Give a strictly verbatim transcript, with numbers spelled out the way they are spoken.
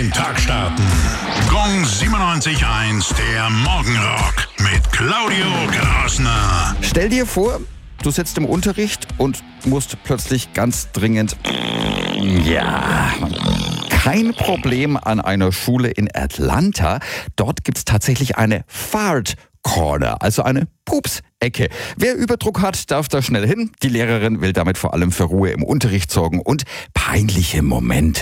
den Tag starten. Gong siebenundneunzig Komma eins, der Morgenrock mit Claudio Grasner. Stell dir vor, du sitzt im Unterricht und musst plötzlich ganz dringend... Ja... Kein Problem an einer Schule in Atlanta. Dort gibt es tatsächlich eine Fart Corner, also eine Pups-Ecke. Wer Überdruck hat, darf da schnell hin. Die Lehrerin will damit vor allem für Ruhe im Unterricht sorgen und peinliche Momente